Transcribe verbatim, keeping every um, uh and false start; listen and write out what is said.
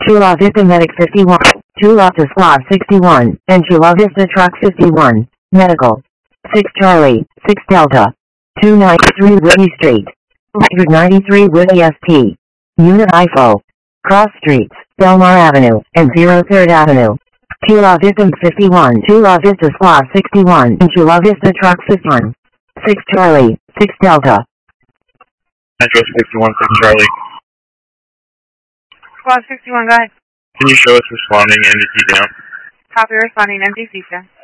Chula Vista Medic fifty-one, Chula to Squad sixty-one, and Chula Vista Truck fifty-one, Medical. six Charlie, six Delta. two ninety-three Whitney Street. one ninety-three Whitney S P. Unit I F O. Cross Streets, Belmar Avenue, and zero third Avenue. Chula Vista fifty-one, Chula Vista Squad sixty-one, and Chula Vista Truck fifty-one. six Charlie, six Delta. Metro sixty-one, six Charlie. Squad sixty-one, go ahead. Can you show us responding N D T down? Copy, responding M D C, sir.